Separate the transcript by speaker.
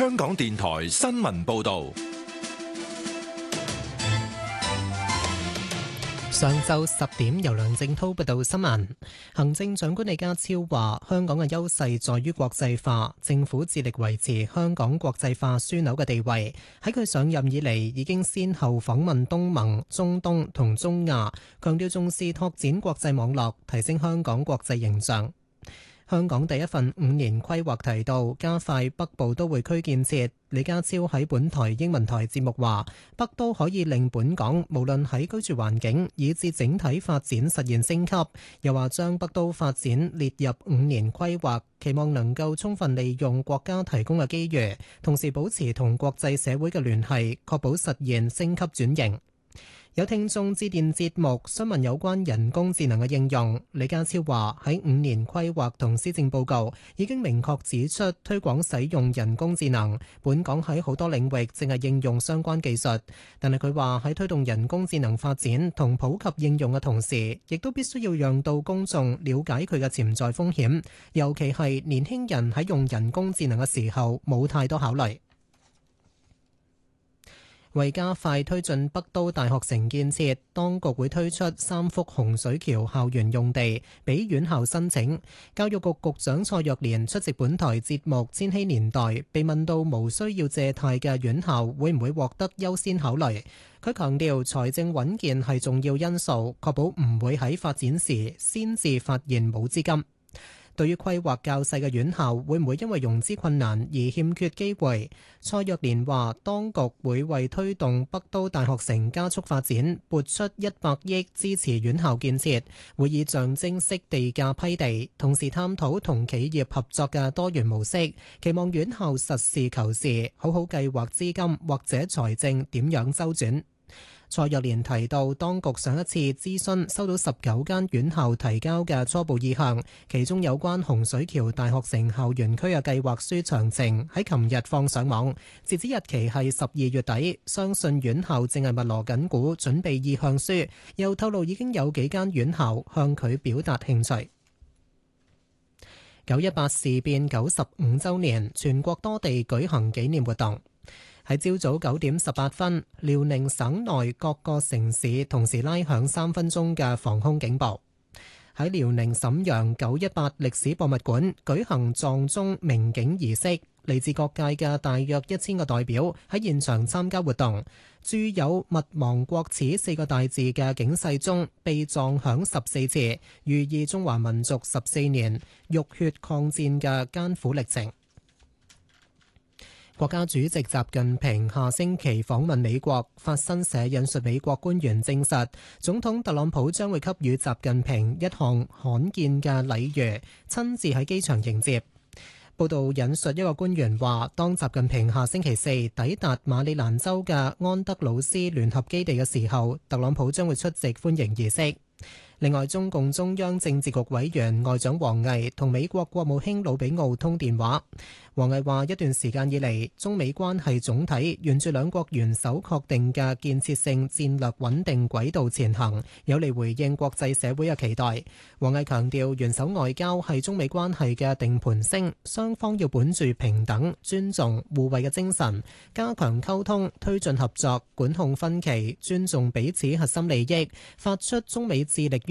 Speaker 1: 香港電台新聞報道。
Speaker 2: 上晝10點，由梁正濤報道新聞。行政長官李家超話：香港嘅優勢在於國際化，政府致力維持香港國際化樞紐嘅地位。喺佢上任以嚟，已經先後訪問東盟、中東同中亞，強調重視拓展國際網絡，提升香港國際形象。香港第一份5年規劃提到加快北部都會區建設。李家超喺本台英文台節目話：北都可以令本港無論喺居住環境以至整體發展實現升級。又話將北都發展列入5年規劃，期望能夠充分利用國家提供嘅機遇，同時保持同國際社會嘅聯繫，確保實現升級轉型。有聽眾致電節目詢問有關人工智能嘅應用，李家超話喺5年規劃同施政報告已經明確指出推廣使用人工智能，本港喺好多領域正係應用相關技術，但係佢話喺推動人工智能發展同普及應用嘅同時，亦都必須要讓到公眾了解佢嘅潛在風險，尤其係年輕人喺用人工智能嘅時候冇太多考慮。為加快推進北都大學城建設，當局會推出3幅洪水橋校園用地俾院校申請。教育局局長蔡若蓮出席本台節目《千禧年代》，被問到無需要借貸嘅院校會唔會獲得優先考慮。佢強調財政穩健係重要因素，確保唔會喺發展時先至發現冇資金。對於規劃較細嘅院校會唔會因為融資困難而欠缺機會，蔡若蓮話：當局會為推動北都大學城加速發展撥出100億支持院校建設，會以象徵式地價批地，同時探討同企業合作嘅多元模式，期望院校實事求是，好好計劃資金或者財政點樣周轉。蔡若蓮提到，當局上一次諮詢收到19間院校提交嘅初步意向，其中有關洪水橋大學城校園區嘅計劃書詳情喺琴日放上網，截止日期係12月底。相信院校正係密鑼緊鼓準備意向書，又透露已經有幾間院校向佢表達興趣。918事變95週年，全國多地舉行紀念活動。喺朝早9點18分，遼寧省內各個城市同時拉響3分鐘嘅防空警報。喺遼寧瀋陽918歷史博物館舉行撞鐘鳴警儀式，嚟自各界嘅大約1000個代表喺現場參加活動。鑄有勿忘國恥4個大字嘅警世鐘被撞響14次，寓意中華民族14年浴血抗戰嘅艱苦歷程。國家主席習近平下星期訪問美國，法新社引述美國官員證實，總統特朗普將會給予習近平一項罕見嘅禮遇，親自喺機場迎接。報道引述一個官員話，當習近平下星期四抵達馬里蘭州嘅安德魯斯聯合基地嘅時候，特朗普將會出席歡迎儀式。另外，中共中央政治局委員外長王毅同美國國務卿魯比奧通電話。王毅話：一段時間以嚟，中美關係總體沿住兩國元首確定嘅建設性戰略穩定軌道前行，有利回應國際社會嘅期待。王毅強調，元首外交係中美關係嘅定盤星，雙方要本住平等、尊重、互惠嘅精神，加強溝通，推進合作，管控分歧，尊重彼此核心利益，發出中美致力於